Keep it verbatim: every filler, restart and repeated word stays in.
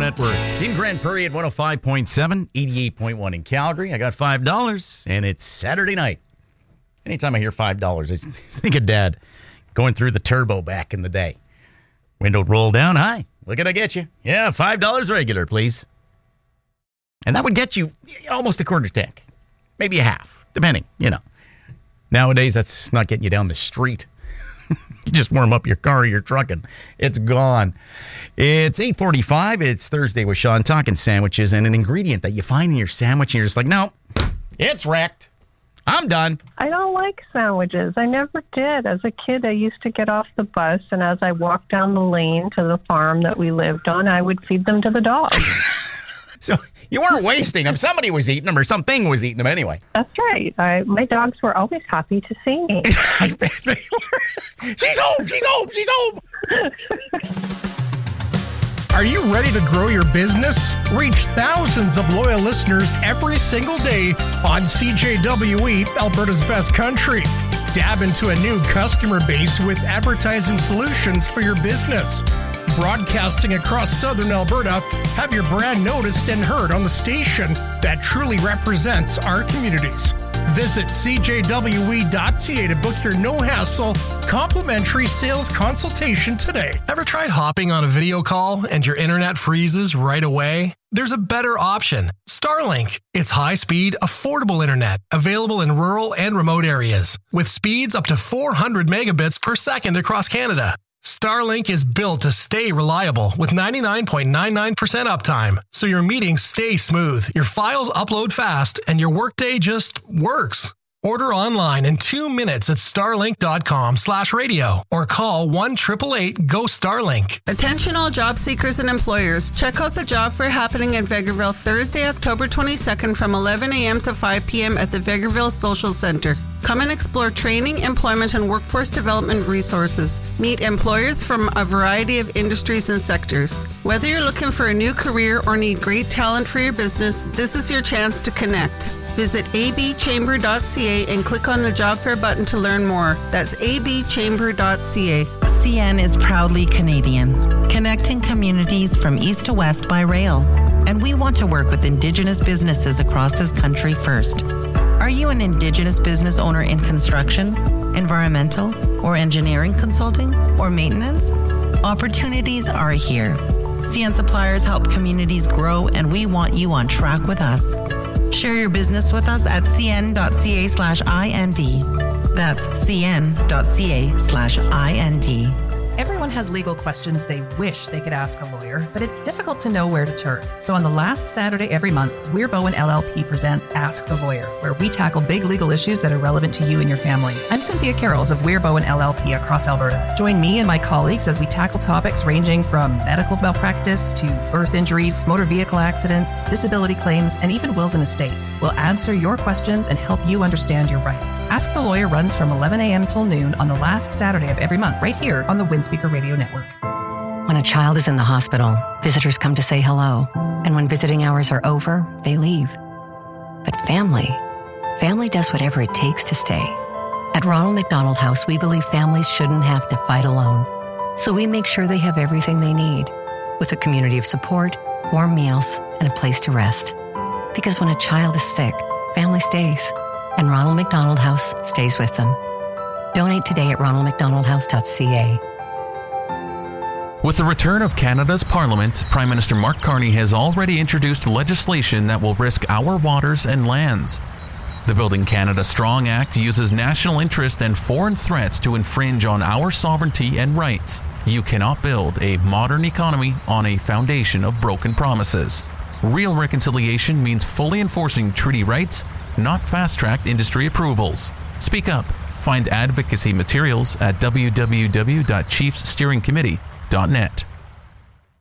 Network. In Grand Prairie at one oh five point seven, eighty-eight point one in Calgary. I got five dollars, and it's Saturday night. Anytime I hear five dollars, I think of Dad going through the turbo back in the day. Window roll down. Hi, what can I get you? Yeah, five dollars regular, please. And that would get you almost a quarter tank. Maybe a half, depending, you know. Nowadays, that's not getting you down the street. You just warm up your car, your truck, and it's gone. It's eight forty-five. It's Thursday with Sean, talking sandwiches, and an ingredient that you find in your sandwich, and you're just like, no, it's wrecked. I'm done. I don't like sandwiches. I never did. As a kid, I used to get off the bus, and as I walked down the lane to the farm that we lived on, I would feed them to the dogs. So you weren't wasting them. Somebody was eating them, or something was eating them anyway. That's right. I, my dogs were always happy to see me. I bet they were. She's home. She's home. She's home. Are you ready to grow your business? Reach thousands of loyal listeners every single day on C J W E, Alberta's best country. Dab into a new customer base with advertising solutions for your business. Broadcasting across southern Alberta, have your brand noticed and heard on the station that truly represents our communities. Visit c j w e dot c a to book your no-hassle, complimentary sales consultation today. Ever tried hopping on a video call and your internet freezes right away? There's a better option, Starlink. It's high-speed, affordable internet available in rural and remote areas with speeds up to four hundred megabits per second across Canada. Starlink is built to stay reliable with ninety-nine point nine nine percent uptime, so your meetings stay smooth, your files upload fast, and your workday just works. Order online in two minutes at starlink.com slash radio or call one eight eight eight, G O, STARLINK. Attention all job seekers and employers. Check out the job fair happening in Vegreville Thursday, October twenty-second from eleven a.m. to five p.m. at the Vegreville Social Centre. Come and explore training, employment, and workforce development resources. Meet employers from a variety of industries and sectors. Whether you're looking for a new career or need great talent for your business, this is your chance to connect. Visit a b chamber dot c a and click on the job fair button to learn more. That's a b chamber dot c a. C N is proudly Canadian, connecting communities from east to west by rail. And we want to work with Indigenous businesses across this country first. Are you an Indigenous business owner in construction, environmental, or engineering consulting, or maintenance? Opportunities are here. C N Suppliers help communities grow, and we want you on track with us. Share your business with us at cn.ca slash ind. That's cn.ca slash ind. Everyone has legal questions they wish they could ask a lawyer, but it's difficult to know where to turn. So on the last Saturday every month, Weir Bowen L L P presents Ask the Lawyer, where we tackle big legal issues that are relevant to you and your family. I'm Cynthia Carrolls of Weir Bowen L L P across Alberta. Join me and my colleagues as we tackle topics ranging from medical malpractice to birth injuries, motor vehicle accidents, disability claims, and even wills and estates. We'll answer your questions and help you understand your rights. Ask the Lawyer runs from eleven a.m. till noon on the last Saturday of every month, right here on the Windspeaker Radio Network. When a child is in the hospital, visitors come to say hello. And when visiting hours are over, they leave. But family, family does whatever it takes to stay. At Ronald McDonald House, we believe families shouldn't have to fight alone. So we make sure they have everything they need, with a community of support, warm meals, and a place to rest. Because when a child is sick, family stays. And Ronald McDonald House stays with them. Donate today at ronald mcdonald house dot c a. With the return of Canada's Parliament, Prime Minister Mark Carney has already introduced legislation that will risk our waters and lands. The Building Canada Strong Act uses national interest and foreign threats to infringe on our sovereignty and rights. You cannot build a modern economy on a foundation of broken promises. Real reconciliation means fully enforcing treaty rights, not fast-tracked industry approvals. Speak up. Find advocacy materials at w w w dot chiefs steering committee dot net.